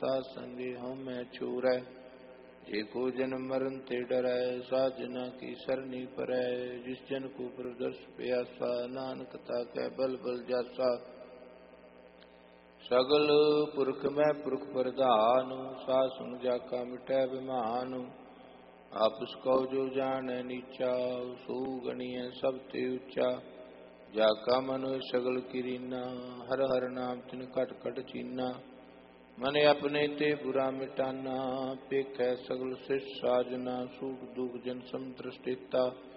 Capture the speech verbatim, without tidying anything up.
ता संगे हम मैं छूरै। जे को जन्म मरण ते डरै, साजना की सरनी परै। जिस जन को प्रदर्श प्यासा, नानक ताकै बल बल जासा। सगल पुरख मैं पुरख प्रधान, सास सुन जाका मिटै बिमान। आपस कौ जो जान नीचा, सो गणिय सब ते ऊंचा। जाका मन सगल किरीना, हर हर नाम तिन कट कट चीना। मन अपने ते बुरा मिटाना, पेखै सगल शिष्ट साजना। सूख दुख जन सम दृष्टिता,